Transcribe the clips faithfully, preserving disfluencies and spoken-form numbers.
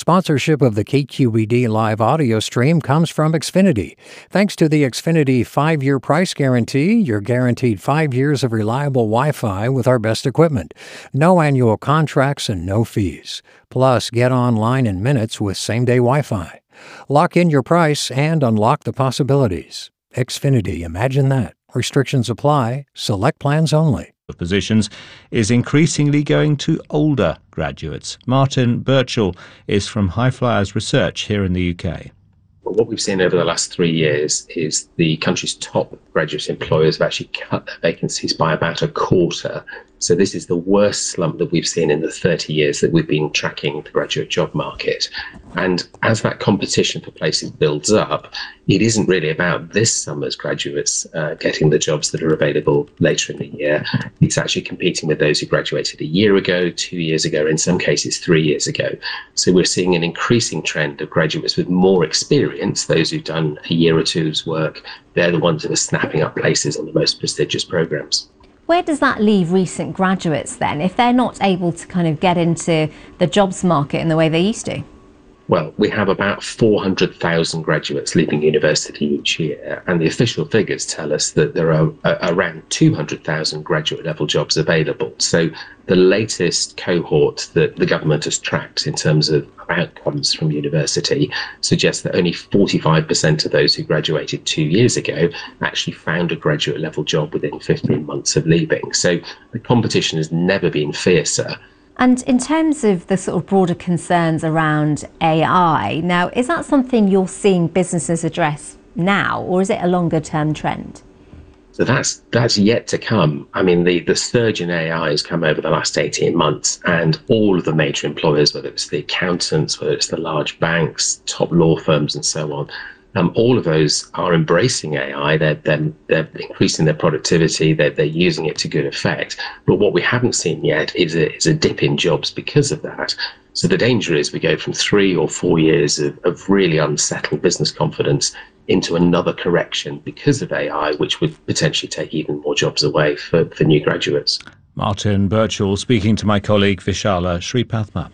Sponsorship of the K Q E D live audio stream comes from Xfinity. Thanks to the Xfinity five-year price guarantee, you're guaranteed five years of reliable Wi-Fi with our best equipment. No annual contracts and no fees. Plus, get online in minutes with same-day Wi-Fi. Lock in your price and unlock the possibilities. Xfinity, imagine that. Restrictions apply. Select plans only. Of positions is increasingly going to older graduates. Martin Birchall is from High Flyers Research here in the U K. Well, what we've seen over the last three years is the country's top graduate employers have actually cut their vacancies by about a quarter. So this is the worst slump that we've seen in the thirty years that we've been tracking the graduate job market. And as that competition for places builds up, it isn't really about this summer's graduates uh, getting the jobs that are available later in the year. It's actually competing with those who graduated a year ago, two years ago, in some cases three years ago. So we're seeing an increasing trend of graduates with more experience, those who've done a year or two's work. They're the ones that are snapping up places on the most prestigious programs. Where does that leave recent graduates then, if they're not able to kind of get into the jobs market in the way they used to? Well, we have about four hundred thousand graduates leaving university each year, and the official figures tell us that there are uh, around two hundred thousand graduate level jobs available. So the latest cohort that the government has tracked in terms of outcomes from university suggests that only forty-five percent of those who graduated two years ago actually found a graduate level job within fifteen months of leaving. So the competition has never been fiercer. And in terms of the sort of broader concerns around A I, now, is that something you're seeing businesses address now, or is it a longer term trend? So that's that's yet to come. I mean, the, the surge in A I has come over the last eighteen months, and all of the major employers, whether it's the accountants, whether it's the large banks, top law firms and so on, Um, all of those are embracing A I. They're, they're, they're increasing their productivity. They're, they're using it to good effect. But what we haven't seen yet is a, is a dip in jobs because of that. So the danger is we go from three or four years of, of really unsettled business confidence into another correction because of A I, which would potentially take even more jobs away for, for new graduates. Martin Birchall speaking to my colleague Vishala Sripathma.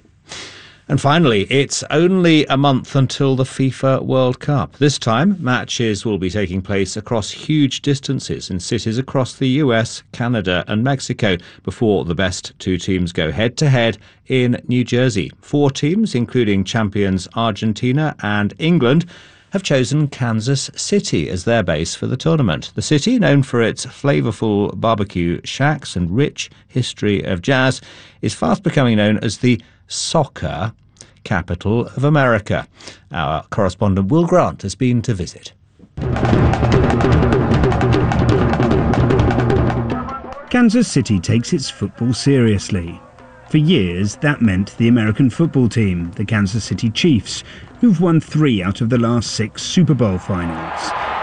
And finally, it's only a month until the FIFA World Cup. This time, matches will be taking place across huge distances in cities across the U S, Canada and Mexico before the best two teams go head-to-head in New Jersey. Four teams, including champions Argentina and England, have chosen Kansas City as their base for the tournament. The city, known for its flavourful barbecue shacks and rich history of jazz, is fast becoming known as the soccer capital of America. Our correspondent Will Grant has been to visit. Kansas City takes its football seriously. For years, that meant the American football team, the Kansas City Chiefs, who've won three out of the last six Super Bowl finals.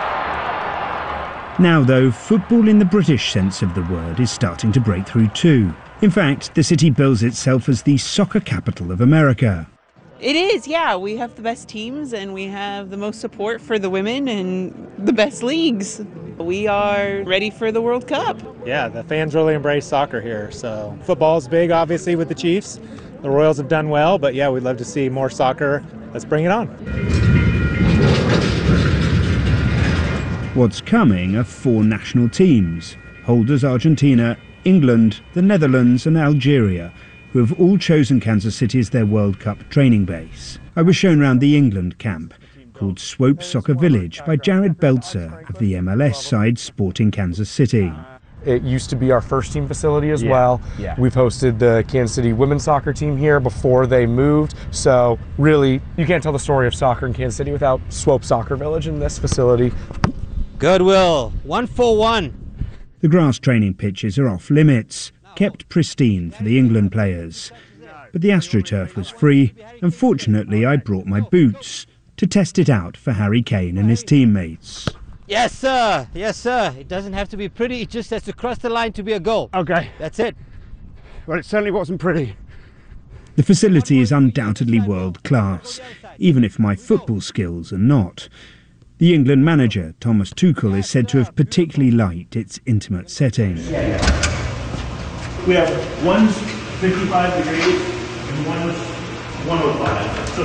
Now, though, football in the British sense of the word is starting to break through too. In fact, the city bills itself as the soccer capital of America. It is, yeah. We have the best teams and we have the most support for the women and the best leagues. We are ready for the World Cup. Yeah, the fans really embrace soccer here. So football's big, obviously, with the Chiefs. The Royals have done well, but yeah, we'd love to see more soccer. Let's bring it on. What's coming are four national teams, holders Argentina, England, the Netherlands and Algeria, who have all chosen Kansas City as their World Cup training base. I was shown round the England camp, called Swope Soccer Village by Jared Belzer of the M L S side Sporting Kansas City. It used to be our first team facility as yeah, well. Yeah. We've hosted the Kansas City women's soccer team here before they moved. So really, you can't tell the story of soccer in Kansas City without Swope Soccer Village in this facility. Goodwill, one for one. The grass training pitches are off limits, kept pristine for the England players. But the AstroTurf was free, and fortunately I brought my boots to test it out for Harry Kane and his teammates. Yes, sir. Yes, sir. It doesn't have to be pretty. It just has to cross the line to be a goal. Okay. That's it. Well, it certainly wasn't pretty. The facility is undoubtedly world class, even if my football skills are not. The England manager, Thomas Tuchel, is said to have particularly liked its intimate setting. We have one's fifty-five degrees and one's one oh five. So